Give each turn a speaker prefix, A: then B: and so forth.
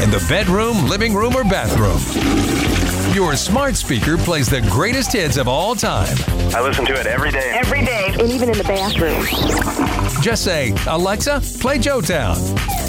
A: in the bedroom, living room, or bathroom. Your smart speaker plays the greatest hits of all time.
B: I listen to it every day.
C: Every day. And even in the bathroom.
A: Just say, Alexa, play Joetown.